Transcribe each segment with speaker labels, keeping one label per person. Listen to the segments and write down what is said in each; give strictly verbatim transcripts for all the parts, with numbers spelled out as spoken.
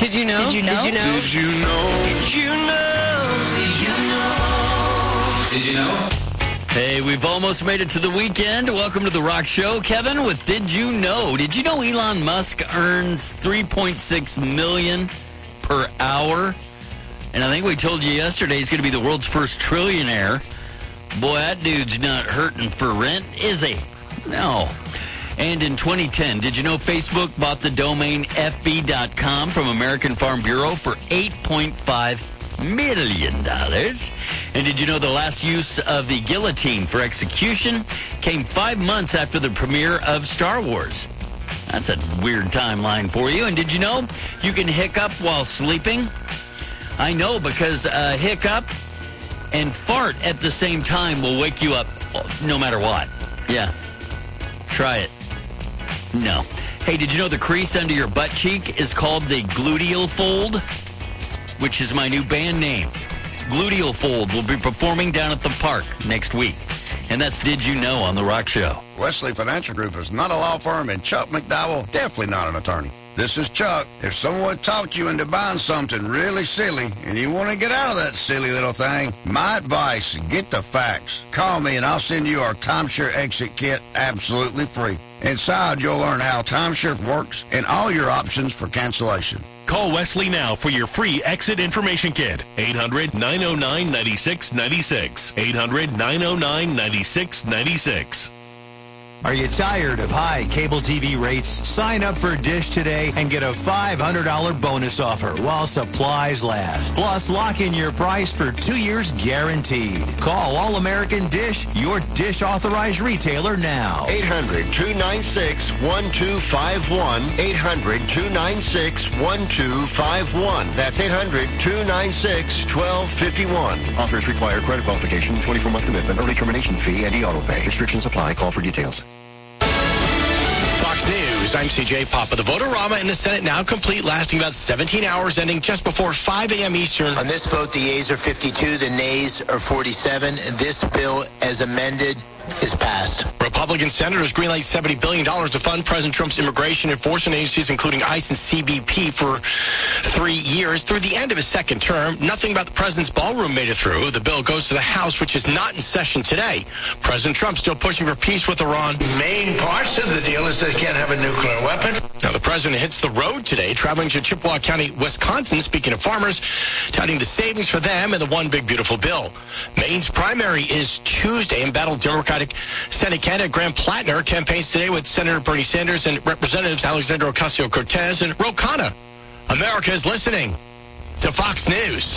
Speaker 1: Did you know?
Speaker 2: Did you know?
Speaker 1: Did you know?
Speaker 3: Did you know?
Speaker 4: Did you know? Did you know?
Speaker 5: Did you know?
Speaker 6: Hey, we've almost made it to the weekend. Welcome to The Rock Show. Kevin with Did You Know? Did you know Elon Musk earns three point six million dollars per hour? And I think we told you yesterday he's going to be the world's first trillionaire. Boy, that dude's not hurting for rent, is he? No. And in twenty ten, did you know Facebook bought the domain F B dot com from American Farm Bureau for eight point five million dollars? And did you know the last use of the guillotine for execution came five months after the premiere of Star Wars? That's a weird timeline for you. And did you know you can hiccup while sleeping? I know, because uh, hiccup and fart at the same time will wake you up no matter what. Yeah. Try it. No. Hey, did you know the crease under your butt cheek is called the gluteal fold? Which is my new band name. Gluteal Fold will be performing down at the park next week. And that's Did You Know on The Rock Show.
Speaker 3: Wesley Financial Group is not a law firm, and Chuck McDowell definitely not an attorney. This is Chuck. If someone talked you into buying something really silly and you want to get out of that silly little thing, my advice, get the facts. Call me and I'll send you our timeshare exit kit absolutely free. Inside, you'll learn how timeshare works and all your options for cancellation.
Speaker 7: Call Wesley now for your free exit information kit. eight hundred, nine oh nine, nine six nine six. eight hundred, nine oh nine, nine six nine six.
Speaker 8: Are you tired of high cable T V rates? Sign up for Dish today and get a five hundred dollars bonus offer while supplies last. Plus, lock in your price for two years guaranteed. Call All American Dish, your Dish authorized retailer now.
Speaker 9: eight hundred, two nine six, one two five one. eight hundred, two nine six, one two five one. That's eight hundred, two nine six, one two five one.
Speaker 10: Offers require credit qualification, twenty-four month commitment, early termination fee, and e-auto pay. Restrictions apply. Call for details.
Speaker 11: Fox News, I'm C J Papa. The vote-a-rama in the Senate now complete, lasting about seventeen hours, ending just before five a.m. Eastern.
Speaker 12: On this vote, the yeas are fifty-two, the nays are forty-seven. This bill, as amended, is passed.
Speaker 11: Republican senators greenlight seventy billion dollars to fund President Trump's immigration enforcement agencies, including ICE and C B P, for three years through the end of his second term. Nothing about the president's ballroom made it through. The bill goes to the House, which is not in session today. President Trump still pushing for peace with Iran.
Speaker 13: Main parts of the deal is they can't have a nuclear weapon.
Speaker 11: Now, the president hits the road today, traveling to Chippewa County, Wisconsin, speaking of farmers, touting the savings for them and the one big beautiful bill. Maine's primary is Tuesday. Embattled Democratic Senate candidate Graham Plattner campaigns today with Senator Bernie Sanders and Representatives Alexandra Ocasio-Cortez and Ro Khanna. America is listening to Fox News.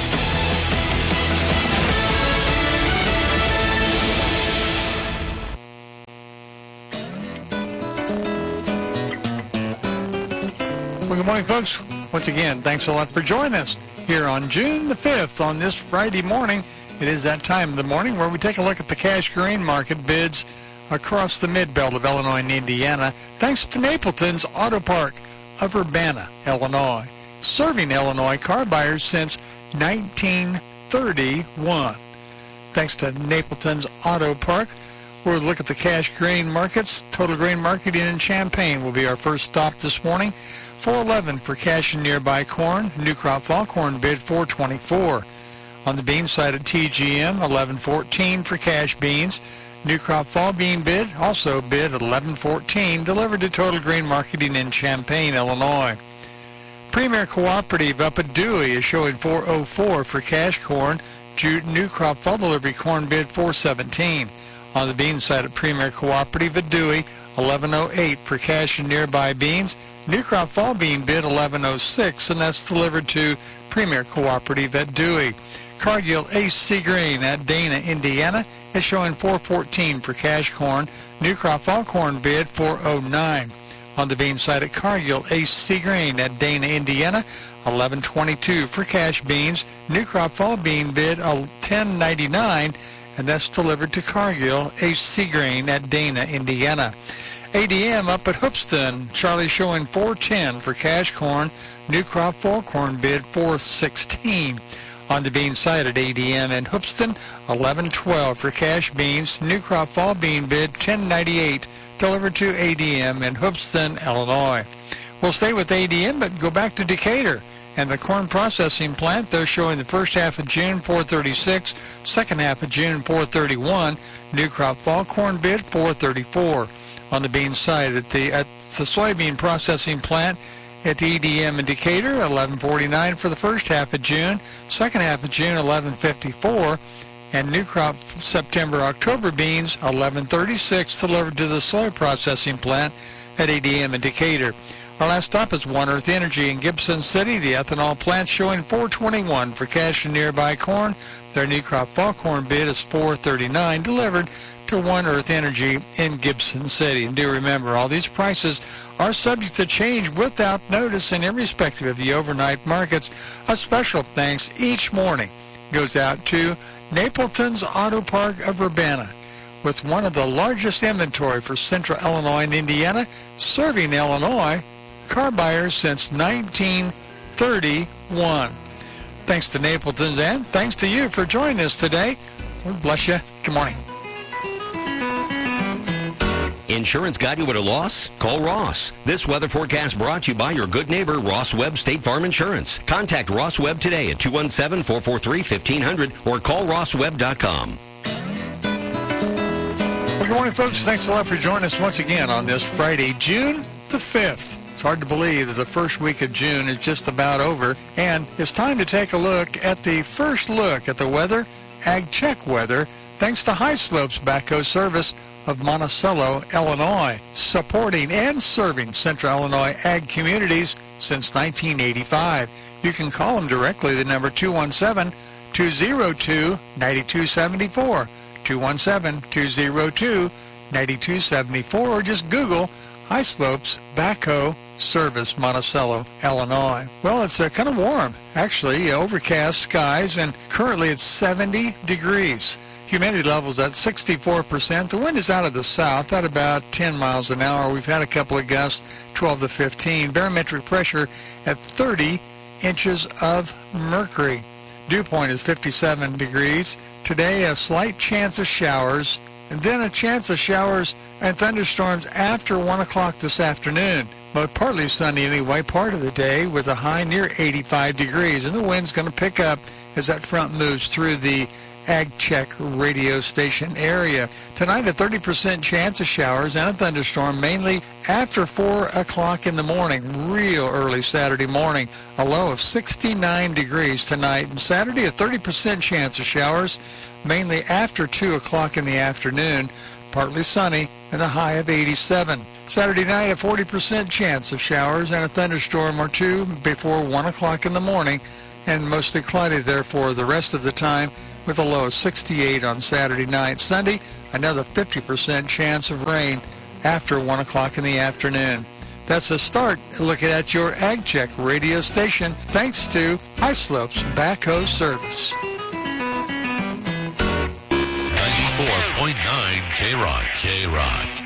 Speaker 14: Well, good morning, folks. Once again, thanks a lot for joining us here on June the fifth on this Friday morning. It is that time of the morning where we take a look at the cash grain market bids across the mid-belt of Illinois and Indiana, thanks to Napleton's Auto Park of Urbana, Illinois, serving Illinois car buyers since nineteen thirty-one. Thanks to Napleton's Auto Park, we'll look at the cash grain markets. Total Grain Marketing in Champaign will be our first stop this morning. four eleven for cash and nearby corn. New crop fall corn bid four twenty-four. On the bean side at T G M, eleven fourteen for cash beans. New crop fall bean bid also bid at eleven fourteen, delivered to Total Grain Marketing in Champaign, Illinois. Premier Cooperative up at Dewey is showing four oh four for cash corn. New crop fall delivery corn bid four seventeen. On the bean side at Premier Cooperative at Dewey, eleven oh eight for cash and nearby beans. New crop fall bean bid eleven oh six, and that's delivered to Premier Cooperative at Dewey. Cargill A C Grain at Dana, Indiana is showing four fourteen for cash corn. New crop fall corn bid four oh nine. On the bean side at Cargill A C Grain at Dana, Indiana, eleven twenty-two for cash beans. New crop fall bean bid ten ninety-nine, and that's delivered to Cargill A C Grain at Dana, Indiana. A D M up at Hoopston, Charlie showing four ten for cash corn. New crop fall corn bid four sixteen. On the bean side at A D M in Hoopston, eleven twelve for cash beans. New crop fall bean bid ten ninety-eight, delivered to A D M in Hoopston, Illinois. We'll stay with A D M, but go back to Decatur. And the corn processing plant, they're showing the first half of June, four thirty-six, second half of June, four thirty-one. New crop fall corn bid, four thirty-four. On the bean side, at the, at the soybean processing plant, at the E D M in Decatur, eleven forty-nine for the first half of June, second half of June, eleven fifty-four. And new crop September-October beans, eleven thirty-six, delivered to the soy processing plant at A D M in Decatur. Our last stop is One Earth Energy in Gibson City. The ethanol plant showing four twenty-one for cash and nearby corn. Their new crop fall corn bid is four thirty-nine, delivered to One Earth Energy in Gibson City. And do remember, all these prices are subject to change without notice, and irrespective of the overnight markets. A special thanks each morning goes out to Napleton's Auto Park of Urbana, with one of the largest inventory for Central Illinois and Indiana, serving Illinois car buyers since nineteen thirty-one. Thanks to Napleton's, and thanks to you for joining us today. Lord bless you. Good morning.
Speaker 1: Insurance got you at a loss? Call Ross. This weather forecast brought to you by your good neighbor, Ross Webb State Farm Insurance. Contact Ross Webb today at two one seven, four four three, one five zero zero or call ross webb dot com.
Speaker 14: Well, good morning, folks. Thanks a lot for joining us once again on this Friday, June the fifth. It's hard to believe that the first week of June is just about over, and it's time to take a look at the first look at the weather, Ag Check weather, thanks to High Slopes Backhoe Service of Monticello, Illinois, supporting and serving Central Illinois ag communities since nineteen eighty-five. You can call them directly, the number two one seven, two zero two, nine two seven four, two one seven, two zero two, nine two seven four, or just Google High Slopes Backhoe Service, Monticello, Illinois. Well, it's uh, kind of warm, actually, overcast skies, and currently it's seventy degrees. Humidity levels at sixty-four percent. The wind is out of the south at about ten miles an hour. We've had a couple of gusts, twelve to fifteen. Barometric pressure at thirty inches of mercury. Dew point is fifty-seven degrees. Today, a slight chance of showers, and then a chance of showers and thunderstorms after one o'clock this afternoon. But partly sunny anyway, part of the day, with a high near eighty-five degrees. And the wind's going to pick up as that front moves through the Ag Check radio station area. Tonight, a thirty percent chance of showers and a thunderstorm, mainly after four o'clock in the morning, real early Saturday morning. A low of sixty-nine degrees tonight. And Saturday, a thirty percent chance of showers, mainly after two o'clock in the afternoon. Partly sunny and a high of eighty-seven. Saturday night, a forty percent chance of showers and a thunderstorm or two before one o'clock in the morning, and mostly cloudy, therefore, the rest of the time, with a low of sixty-eight on Saturday night. Sunday, another fifty percent chance of rain after one o'clock in the afternoon. That's a start looking at your Ag Check radio station, thanks to High Slopes Backhoe Service.
Speaker 2: ninety-four point nine K-Rock. K-Rock.